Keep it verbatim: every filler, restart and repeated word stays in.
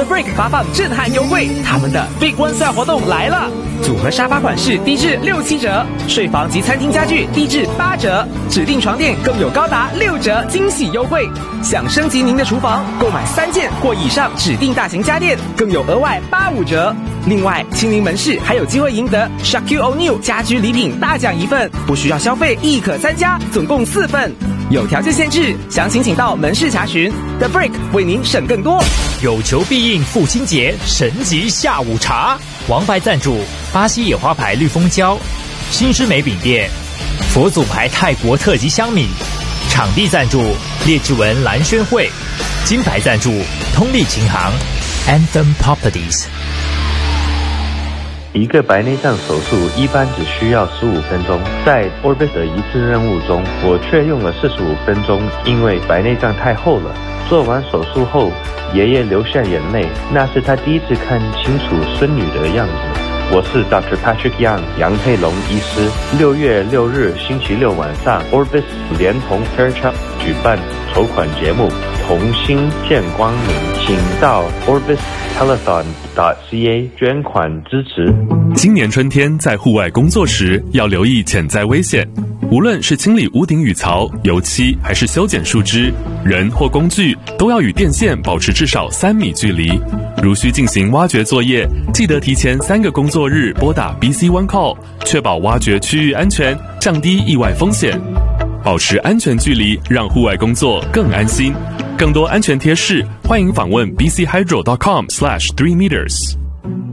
The Brick 发放震撼优惠，他们的 Big One Sale 活动来了！组合沙发款式低至六七折，睡房及餐厅家具低至八折，指定床垫更有高达六折惊喜优惠。想升级您的厨房，购买三件或以上指定大型家电，更有额外八五折。另外，亲临门市还有机会赢得 Shaquille O'Neal 家居礼品大奖一份，不需要消费亦可参加，总共四份。有条件限制，详情请到门市查询。The Brick 为您省更多。 有求必应父亲节神级下午茶，王牌赞助巴西野花牌绿蜂胶，新之美饼店，佛祖牌泰国特级香米，场地赞助列治文蓝轩会，金牌赞助通力琴行 Anthem Properties。 一个白内障手术一般只需要十五分钟，在 Orbis 的一次任务中，我却用了四十五分钟，因为白内障太厚了。做完手术后，爷爷流下眼泪，那是他第一次看清楚孙女的样子。我是 Doctor Patrick Young 杨佩龙医师。六月六日星期六晚上 ，Orbis 连同 Fairchild 举办筹款节目，同心见光明，请到 orbis telethon dot c a 捐款支持。 今年春天在户外工作时要留意潜在危险，无论是清理屋顶雨槽、油漆，还是修剪树枝，人或工具都要与电线保持至少三米距离。如需进行挖掘作业，记得提前三个工作日拨打 B C One Call， 确保挖掘区域安全，降低意外风险。保持安全距离，让户外工作更安心。更多安全贴士，欢迎访问 b c hydro dot com slash three meters。